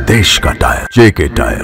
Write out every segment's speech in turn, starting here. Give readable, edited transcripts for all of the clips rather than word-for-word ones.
देश का tyre JK tyre.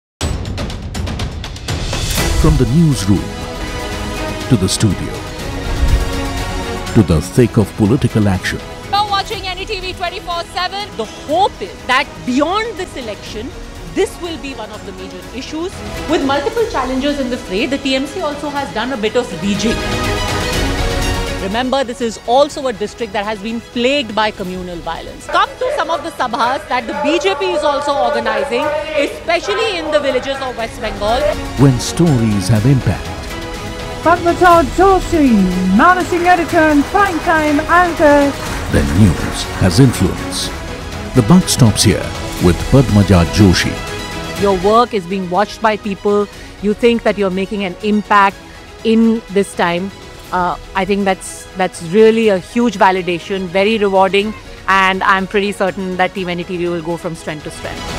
From the newsroom to the studio to the thick of political action. You're watching NDTV 24/7. The hope is that beyond this election, this will be one of the major issues. With multiple challenges in the fray, the TMC also has done a bit of rejigging. Remember, this is also a district that has been plagued by communal violence. Come to some of the sabhas that the BJP is also organizing, especially in the villages of West Bengal. When stories have impact. Padmaja Joshi, managing editor and primetime anchor. Then news has influence. The buck stops here with Padmaja Joshi. Your work is being watched by people. You think that you're making an impact in this time. I think that's really a huge validation, very rewarding, and I'm pretty certain that Team NDTV will go from strength to strength.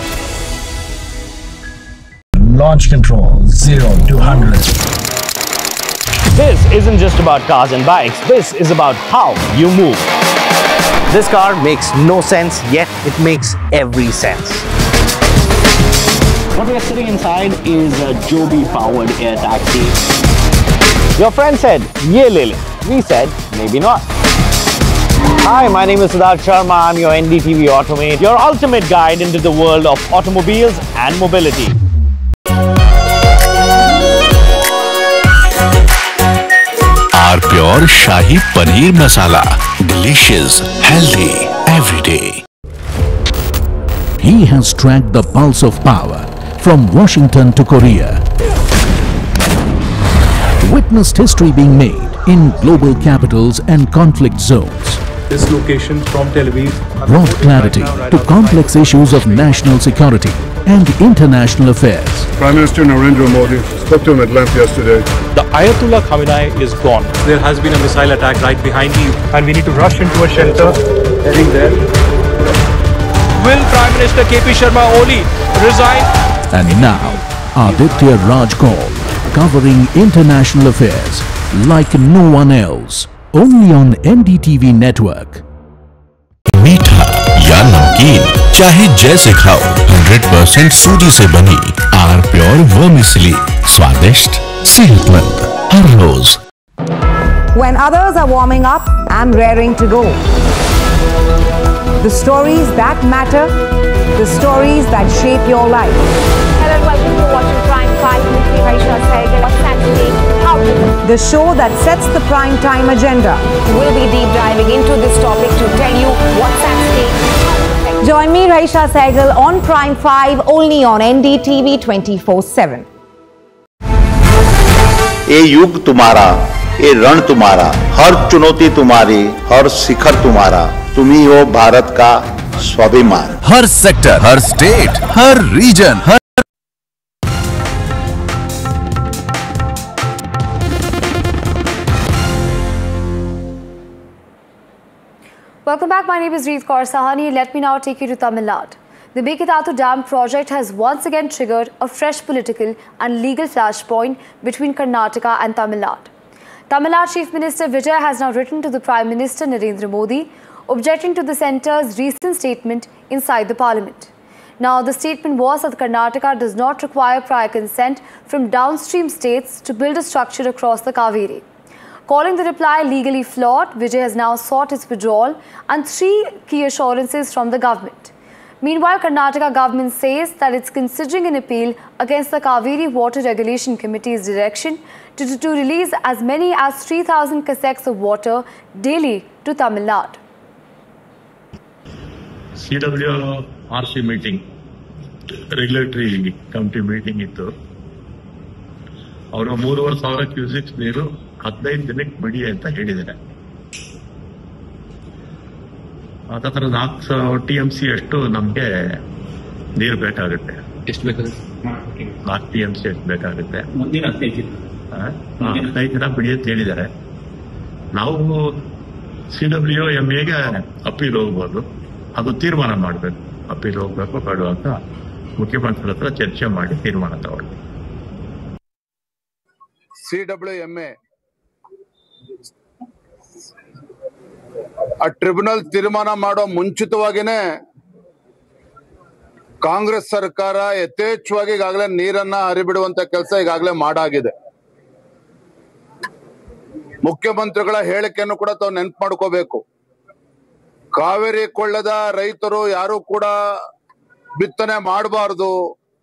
Launch control 0 to 100. This isn't just about cars and bikes. This is about how you move. This car makes no sense, yet it makes every sense. What we are sitting inside is a Joby powered air taxi. Your friend said, "Ye le le." We said, "Maybe not." Hi, my name is Siddharth Sharma. I'm your NDTV Automate, your ultimate guide into the world of automobiles and mobility. R Pure Shahi Paneer Masala. Delicious, healthy, every day. He has tracked the pulse of power from Washington to Korea. Witnessed history being made in global capitals and conflict zones. This location from Tel Aviv Brought clarity to complex issues of national security and international affairs. Prime Minister Narendra Modi spoke to him at length yesterday. The Ayatollah Khamenei is gone. There has been a missile attack right behind you, and we need to rush into a shelter. Heading there. Will Prime Minister KP Sharma Oli resign? And now, Aditya Raj Kaul, covering international affairs like no one else, only on NDTV network. मीठा या नमकीन, चाहे जैसे खाओ, 100% सूजी से बनी R Pure Vermicelli, स्वादिष्ट, सेहतमंद, हर रोज। When others are warming up, I'm raring to go. The stories that matter, the stories that shape your life. Hello and welcome to watching Prime 5 with me, Raisha Sehgal. On Saturday, how The show that sets the prime time agenda. we'll be deep diving into this topic to tell you what's at stake. Join me, Raisha Sehgal, on Prime 5 only on NDTV 24/7. ये युग तुम्हारा, ये रण तुम्हारा, हर चुनौती तुम्हारी, हर शिखर तुम्हारा, तुम ही हो भारत का स्वाभिमान। हर sector, her state, her reason, her Welcome back. My name is Reet Kaur Sahani. Let me now take you to Tamil Nadu. The Mekitatu Dam project has once again triggered a fresh political and legal flashpoint between Karnataka and Tamil Nadu. Tamil Nadu Chief Minister Vijay has now written to the Prime Minister Narendra Modi, objecting to the centre's recent statement inside the parliament. Now, the statement was that Karnataka does not require prior consent from downstream states to build a structure across the Kaveri. Calling the reply legally flawed, Vijay has now sought its withdrawal and 3 key assurances from the government. Meanwhile, Karnataka government says that it's considering an appeal against the Kaveri Water Regulation Committee's direction to release as many as 3,000 cassettes of water daily to Tamil Nadu. CWRC meeting, regulatory committee meeting ಇತ್ತು. ಅವರು 3,500 cusecs ನೀರು 15 ದಿನಕ್ಕೆ ಬಿಡಿ ಅಂತ ಹೇಳಿದ್ದಾರೆ. ಅದರ 4 TMC ಅಷ್ಟು ನಮ್ಗೆ ನೀರು ಬೇಕಾಗುತ್ತೆ. ಎಷ್ಟು ಬೇಕಾಗುತ್ತೆ? 4 TMC ಎಷ್ಟು ಬೇಕಾಗುತ್ತೆ. ಮುಂದಿನ 15 ದಿನ ಬಿಡಿ ಅಂತ ಹೇಳಿದ್ದಾರೆ. ನಾವು CWMAಗೆ ಅಪೀಲ್ ಹೋಗ್ಬೋದು, ಅದು ತೀರ್ಮಾನ ಮಾಡಬೇಕು. ಅಪೀಲ್ ಹೋಗ್ಬೇಕು ಬೇಡ ಅಂತ ಮುಖ್ಯಮಂತ್ರಿ ಹತ್ರ ಚರ್ಚೆ ಮಾಡಿ ತೀರ್ಮಾನ ತಗೊಳ್ಳಿ. CWMA ಆ ಟ್ರಿಬ್ಯುನಲ್ ತೀರ್ಮಾನ ಮಾಡೋ ಮುಂಚಿತವಾಗಿನೇ ಕಾಂಗ್ರೆಸ್ ಸರ್ಕಾರ ಯಥೇಚ್ಛವಾಗಿ ಈಗಾಗಲೇ ನೀರನ್ನ ಹರಿಬಿಡುವಂತ ಕೆಲಸ ಈಗಾಗಲೇ ಮಾಡಾಗಿದೆ. ಮುಖ್ಯಮಂತ್ರಿಗಳ ಹೇಳಿಕೆಯನ್ನು ಕೂಡ ತಾವು ನೆನಪು ಮಾಡ್ಕೋಬೇಕು. ಕಾವೇರಿ ಕೊಳ್ಳದ ರೈತರು ಯಾರು ಕೂಡ ಬಿತ್ತನೆ ಮಾಡಬಾರದು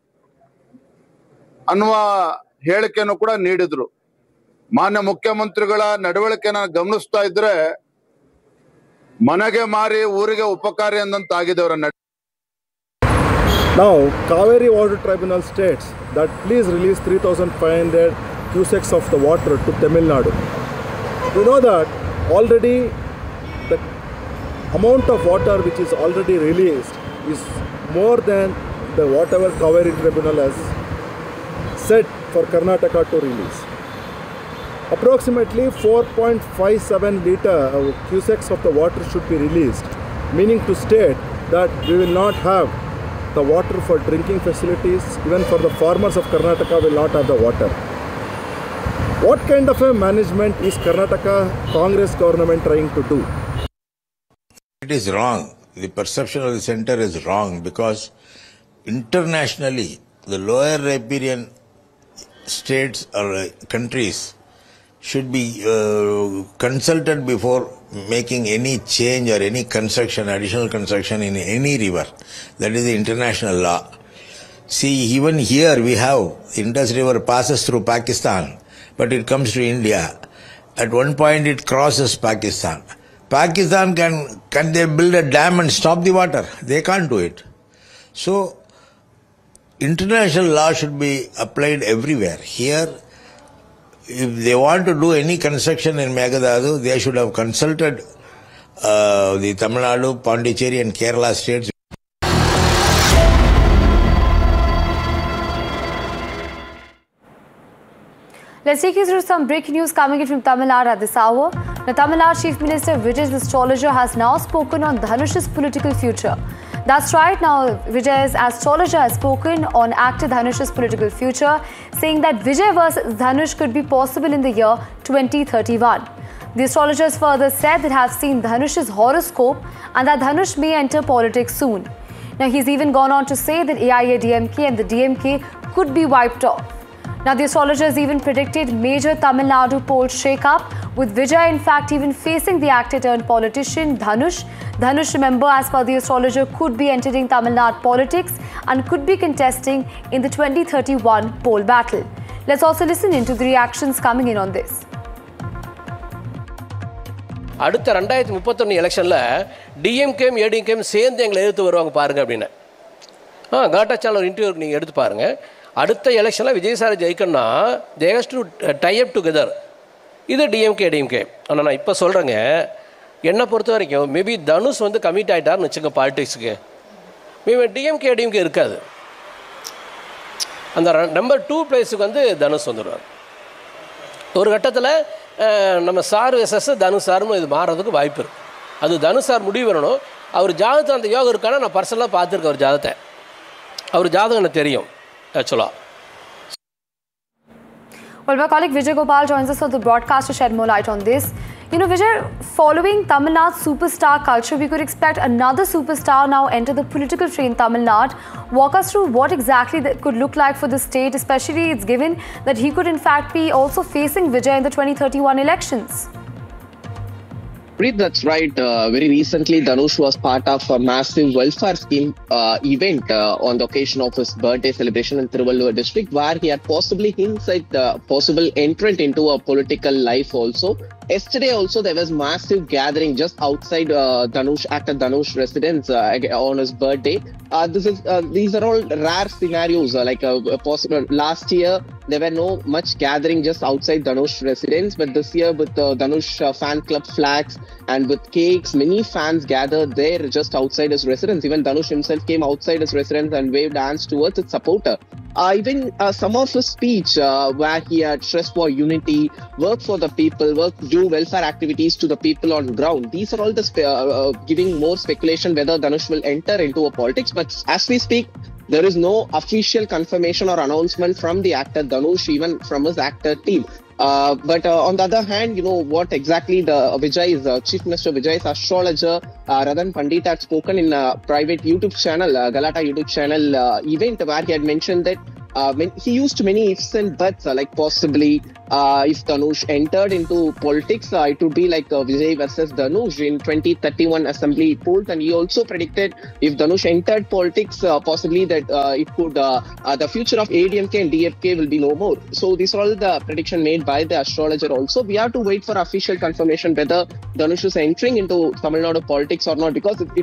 ಅನ್ನುವ ಹೇಳಿಕೆಯನ್ನು ಕೂಡ ನೀಡಿದ್ರು. ಮಾನ್ಯ ಮುಖ್ಯಮಂತ್ರಿಗಳ ನಡವಳಿಕೆನ ಗಮನಿಸ್ತಾ ಇದ್ರೆ ಮನೆಗೆ ಮಾರಿ ಊರಿಗೆ ಉಪಕಾರಿ ಅಂದಂತಾಗಿದೆ ಅವರ ನಡೆ. Now, Kaveri Water Tribunal states that please release 3,500 cusecs of the water to Tamil Nadu. We know that already the amount of water which is already released is more than the whatever Kaveri Tribunal has set for Karnataka to release. Approximately 4.57 cusecs of the water should be released, meaning to state that we will not have the water for drinking facilities. Even for the farmers of Karnataka will not have the water. What kind of a management is Karnataka Congress government trying to do? It is wrong. The perception of the center is wrong because internationally the lower riparian states or countries should be consulted before making any change or any construction, additional construction in any river. That is the international law. See, even here we have Indus River passes through Pakistan, but it comes to India. At one point it crosses Pakistan. Pakistan can they build a dam and stop the water? They can't do it. So international law should be applied everywhere. Here, if they want to do any construction in Meghalaya, they should have consulted the Tamil Nadu, Pondicherry and Kerala states. Let's take you through some breaking news coming in from Tamil Nadu at this hour. The Tamil Nadu Chief Minister Vijay the astrologer has now spoken on Dhanush's political future. That's right, now Vijay's astrologer has spoken on actor Dhanush's political future, saying that Vijay versus Dhanush could be possible in the year 2031. The astrologers further said that have seen Dhanush's horoscope and that Dhanush may enter politics soon. Now he's even gone on to say that AIADMK and the DMK could be wiped off. Now the astrologers even predicted major Tamil Nadu poll shake-up, with Vijay in fact even facing the actor turned politician Dhanush. Dhanush, remember, as per the astrologer, could be entering Tamil Nadu politics and could be contesting in the 2031 poll battle. Let's also listen into the reactions coming in on this. அடுத்த 2031 எலெக்ஷனில் டிஎம்கேம் ஏடிஎம்கேம் சேர்ந்து எங்களை எதிர்த்து வருவாங்க பாருங்கள் அப்படின்னு. காட்டாச்சால் ஒரு interview நீங்கள் எடுத்து பாருங்கள். அடுத்த எலெக்ஷனில் Vijay sir ஜெயிக்கணும்னா they has to tie up together. இது டிஎம்கே ஏடிஎம்கே. ஆனால் நான் இப்போ சொல்கிறேங்க, என்னை பொறுத்த வரைக்கும் மேபி தனுஷ் வந்து கமிட் ஆகிட்டார்னு வச்சுங்க பாலிடிக்ஸுக்கு, மேபி டிஎம்கே ஏடிஎம்கே இருக்காது. அந்த நம்பர் 2 பிளேஸுக்கு வந்து தனுஷ் வந்துடுவார். ஒரு கட்டத்தில் நம்ம சார் எஸ்எஸ் தனுஷ் சாரும் இது மாறுறதுக்கு வாய்ப்பு இருக்குது. அது தனுஷ் சார் முடிவு வரணும். அவர் ஜாதகத்தை அந்த யோகம் இருக்கானா நான் பர்சனலாக பார்த்துருக்கேன். அவர் ஜாதகத்தை, அவர் ஜாதகம் எனக்கு தெரியும் ஆக்சுவலாக. Well, my colleague Vijay Gopal joins us on the broadcast to shed more light on this. You know, Vijay, following Tamil Nadu's superstar culture, we could expect another superstar now enter the political fray in Tamil Nadu. Walk us through what exactly that could look like for the state, especially it's given that he could in fact be also facing Vijay in the 2031 elections. That's right. Very recently, Dhanush was part of a massive welfare scheme event on the occasion of his birthday celebration in Tiruvallur district, where he had possibly hints at possible entrant into a political life also. Yesterday also there was massive gathering just outside actor Dhanush residence on his birthday. These are all rare scenarios. Possible last year there were no much gathering just outside Dhanush residence, but this year with Dhanush fan club flags and with cakes, many fans gathered there just outside his residence. Even Dhanush himself came outside his residence and waved hands towards his supporter. Even some of his speech where he had stressed for unity, work for the people, do welfare activities to the people on ground. These are all giving more speculation whether Dhanush will enter into a politics. But as we speak, there is no official confirmation or announcement from the actor Dhanush, even from his actor team. But on the other hand, what exactly the Chief Minister Vijay's astrologer Radan Pandit had spoken in a private YouTube channel, Galata YouTube channel event, where he had mentioned that he used many ifs and buts, like possibly if Dhanush entered into politics, it would be like Vijay versus Dhanush in 2031 assembly polls. And he also predicted if Dhanush entered politics, possibly that it could, the future of ADMK and DFK will be no more. So these are all the prediction made by the astrologer also. We have to wait for official confirmation whether Dhanush is entering into Tamil Nadu politics or not, because it